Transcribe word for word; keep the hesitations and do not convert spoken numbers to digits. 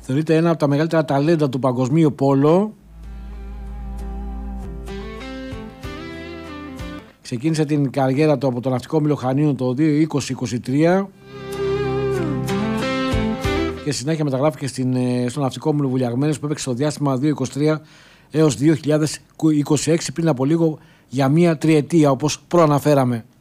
Θεωρείται ένα από τα μεγαλύτερα ταλέντα του παγκοσμίου πόλο. Ξεκίνησε την καριέρα του από το Ναυτικό Όμιλο Χανίων το δύο χιλιάδες είκοσι είκοσι τρία και συνέχεια μεταγράφηκε στην, στο Ναυτικό Όμιλο Βουλιαγμένες που έπαιξε στο διάστημα δύο χιλιάδες είκοσι τρία έως δύο χιλιάδες είκοσι έξι, πριν από λίγο για μία τριετία όπως προαναφέραμε.